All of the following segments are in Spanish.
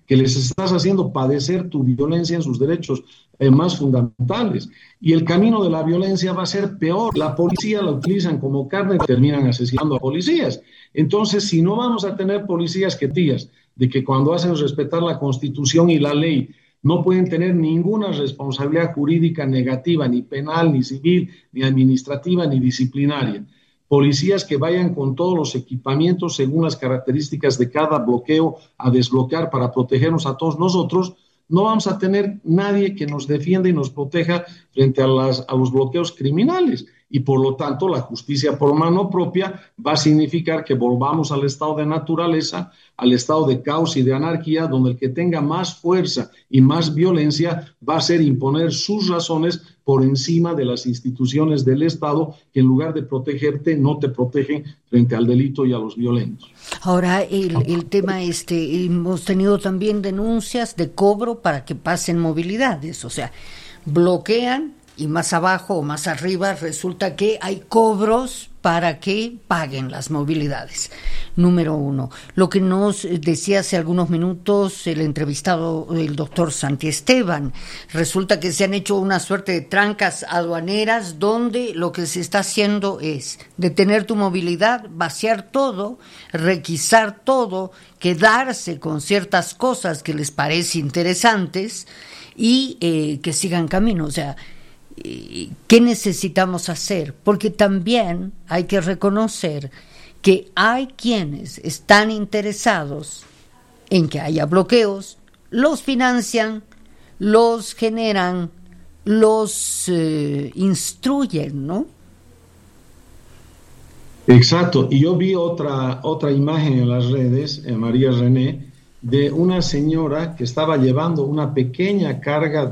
que les estás haciendo padecer tu violencia en sus derechos más fundamentales. Y el camino de la violencia va a ser peor. La policía la utilizan como carne y terminan asesinando a policías. Entonces, si no vamos a tener policías que digas de que cuando hacen respetar la Constitución y la ley no pueden tener ninguna responsabilidad jurídica negativa, ni penal, ni civil, ni administrativa, ni disciplinaria. Policías que vayan con todos los equipamientos según las características de cada bloqueo a desbloquear para protegernos a todos nosotros, no vamos a tener nadie que nos defienda y nos proteja frente a los bloqueos criminales. Y por lo tanto, la justicia por mano propia va a significar que volvamos al estado de naturaleza, al estado de caos y de anarquía, donde el que tenga más fuerza y más violencia va a ser imponer sus razones por encima de las instituciones del Estado, que en lugar de protegerte, no te protegen frente al delito y a los violentos. Ahora, el tema hemos tenido también denuncias de cobro para que pasen movilidades, o sea, bloquean y más abajo o más arriba resulta que hay cobros para que paguen las movilidades. Número uno. Lo que nos decía hace algunos minutos el entrevistado, el doctor Santi Esteban, resulta que se han hecho una suerte de trancas aduaneras donde lo que se está haciendo es detener tu movilidad, vaciar todo, requisar todo, quedarse con ciertas cosas que les parece interesantes y que sigan camino. O sea, ¿qué necesitamos hacer? Porque también hay que reconocer que hay quienes están interesados en que haya bloqueos, los financian, los generan, los instruyen, ¿no? Exacto, y yo vi otra imagen en las redes, María René, de una señora que estaba llevando una pequeña carga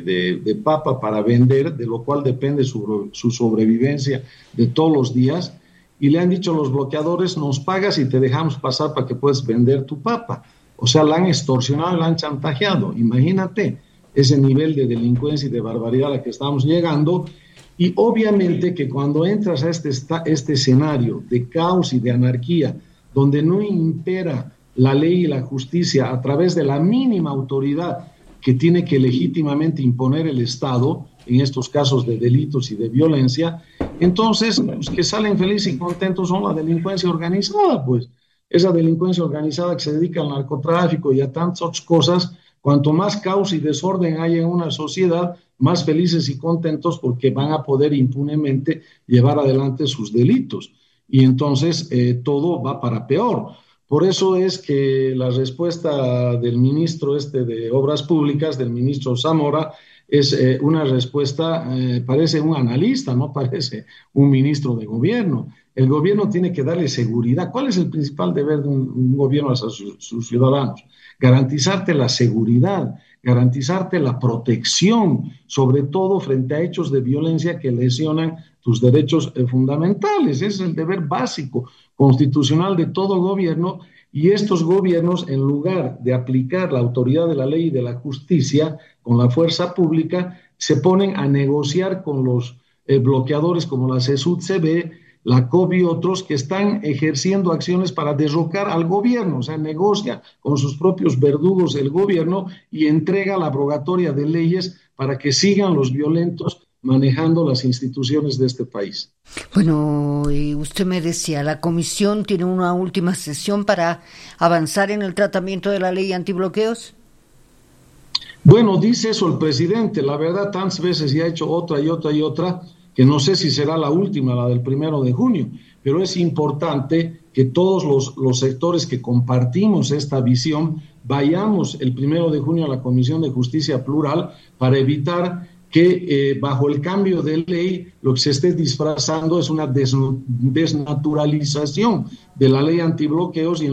de papa para vender, de lo cual depende su sobrevivencia de todos los días, y le han dicho los bloqueadores, nos pagas y te dejamos pasar para que puedas vender tu papa. O sea, la han extorsionado, la han chantajeado. Imagínate ese nivel de delincuencia y de barbaridad a la que estamos llegando. Y obviamente que cuando entras a este escenario de caos y de anarquía, donde no impera la ley y la justicia a través de la mínima autoridad que tiene que legítimamente imponer el Estado, en estos casos de delitos y de violencia, entonces los que salen felices y contentos son la delincuencia organizada, pues. Esa delincuencia organizada que se dedica al narcotráfico y a tantas otras cosas, cuanto más caos y desorden hay en una sociedad, más felices y contentos porque van a poder impunemente llevar adelante sus delitos. Y entonces todo va para peor. Por eso es que la respuesta del ministro de Obras Públicas, del ministro Zamora, es una respuesta, parece un analista, no parece un ministro de gobierno. El gobierno tiene que darle seguridad. ¿Cuál es el principal deber de un gobierno hacia sus ciudadanos? Garantizarte la seguridad, garantizarte la protección, sobre todo frente a hechos de violencia que lesionan tus derechos fundamentales. Ese es el deber básico constitucional de todo gobierno, y estos gobiernos, en lugar de aplicar la autoridad de la ley y de la justicia con la fuerza pública, se ponen a negociar con los bloqueadores como la CESUD-CB, la COB y otros que están ejerciendo acciones para derrocar al gobierno. O sea, negocia con sus propios verdugos el gobierno y entrega la abrogatoria de leyes para que sigan los violentos manejando las instituciones de este país. Bueno, y usted me decía, la comisión tiene una última sesión para avanzar en el tratamiento de la ley antibloqueos. Bueno, dice eso el presidente. La verdad, tantas veces ya ha hecho otra y otra y otra, que no sé si será la última, la del 1 de junio, pero es importante que todos los sectores que compartimos esta visión vayamos el 1 de junio a la Comisión de Justicia Plural para evitar que bajo el cambio de ley lo que se esté disfrazando es una desnaturalización de la ley antibloqueos y